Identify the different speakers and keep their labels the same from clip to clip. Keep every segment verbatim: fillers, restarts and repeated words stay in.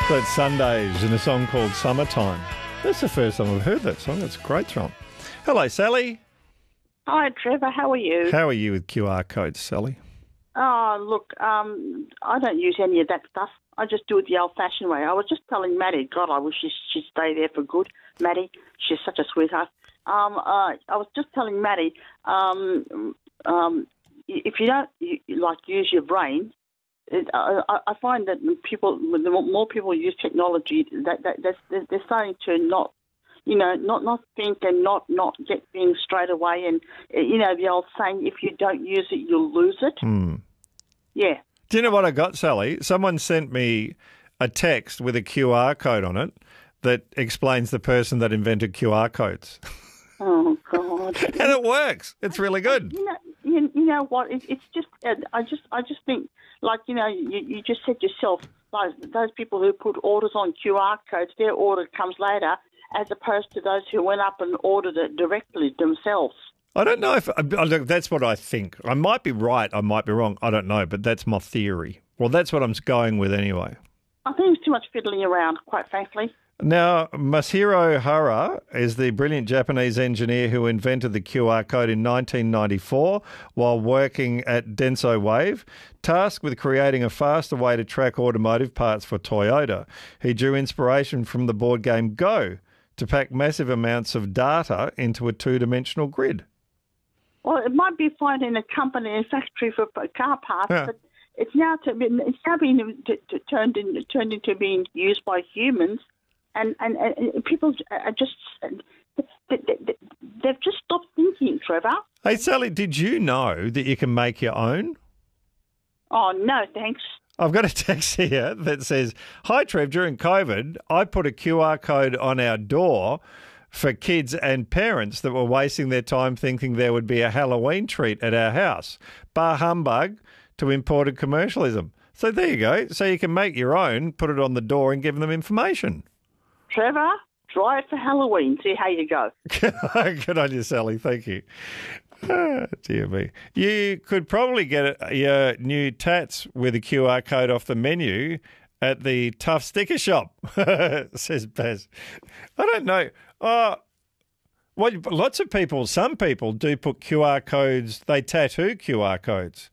Speaker 1: That's Sundays in a song called Summertime. That's the first time I've heard that song. It's a great song. Hello, Sally.
Speaker 2: Hi, Trevor. How are you?
Speaker 1: How are you with Q R codes, Sally?
Speaker 2: Oh, look, um, I don't use any of that stuff. I just do it the old-fashioned way. I was just telling Maddie, God, I wish she, she'd stay there for good. Maddie, she's such a sweetheart. Um, uh, I was just telling Maddie, um, um, if you don't, you, like, use your brain, it, I, I find that people, the more people use technology, that, that they're, they're starting to not, you know, not, not think and not, not get things straight away. And, you know, the old saying, if you don't use it, you'll lose it.
Speaker 1: Mm.
Speaker 2: Yeah.
Speaker 1: Do you know what I got, Sally? Someone sent me a text with a Q R code on it that explains the person that invented Q R codes.
Speaker 2: Oh, God.
Speaker 1: And it works. It's really good.
Speaker 2: You know, you, you know what? It, it's just, uh, I just, I just think, like, you know, you, you just said yourself, those, those people who put orders on Q R codes, their order comes later, as opposed to those who went up and ordered it directly themselves.
Speaker 1: I don't know if I, I, that's what I think. I might be right. I might be wrong. I don't know, but that's my theory. Well, that's what I'm going with anyway.
Speaker 2: I think it's too much fiddling around, quite frankly.
Speaker 1: Now, Masahiro Hara is the brilliant Japanese engineer who invented the Q R code in nineteen ninety-four while working at Denso Wave, tasked with creating a faster way to track automotive parts for Toyota. He drew inspiration from the board game Go to pack massive amounts of data into a two-dimensional grid.
Speaker 2: Well, it might be fine in a company, a factory for car parts,
Speaker 1: Yeah.
Speaker 2: but it's now to be, it's now being t- t- turned in, turned into being used by humans, and and, and people are just they, they, they've just stopped thinking, Trevor.
Speaker 1: Hey, Sally, did you know that you can make your own?
Speaker 2: Oh no, thanks.
Speaker 1: I've got a text here that says, "Hi, Trev, during COVID, I put a Q R code on our door for kids and parents that were wasting their time thinking there would be a Halloween treat at our house. Bar humbug to imported commercialism." So there you go. So you can make your own, put it on the door and give them information.
Speaker 2: Trevor, try it for Halloween. See how you go.
Speaker 1: Good on you, Sally. Thank you. Ah, dear me. You could probably get your new tats with a Q R code off the menu at the Tough Sticker Shop, says Baz. I don't know. Oh, well, lots of people, some people do put Q R codes, they tattoo Q R codes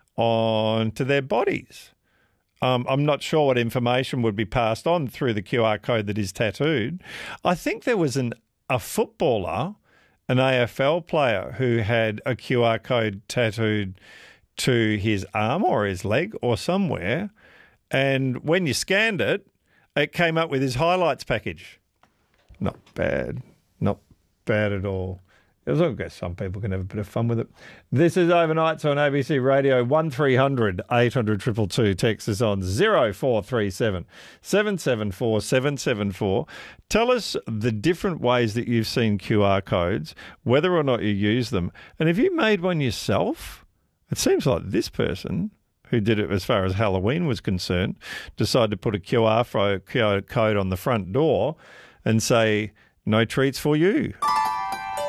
Speaker 1: onto their bodies. Um, I'm not sure what information would be passed on through the Q R code that is tattooed. I think there was an a footballer, an A F L player, who had a Q R code tattooed to his arm or his leg or somewhere, and when you scanned it, it came up with his highlights package. Not bad. Not bad at all. I guess some people can have a bit of fun with it. This is Overnights on A B C Radio. one three hundred eight hundred two two two. Text us on zero four three seven seven seven four seven seven four. Tell us the different ways that you've seen Q R codes, whether or not you use them. And have you made one yourself? It seems like this person, who did it as far as Halloween was concerned, decided to put a Q R code on the front door and say, "No treats for you."